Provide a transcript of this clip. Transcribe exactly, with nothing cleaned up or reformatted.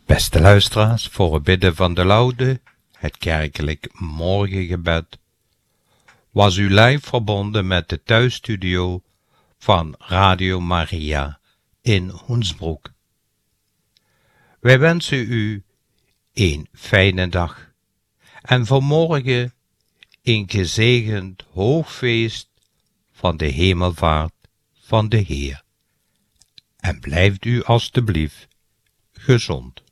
Beste luisteraars, voor het bidden van de laude, het kerkelijk morgengebed, was u live verbonden met de thuisstudio van Radio Maria in Hoensbroek. Wij wensen u een fijne dag en vanmorgen een gezegend hoogfeest van de hemelvaart van de Heer. En blijft u alstublieft gezond.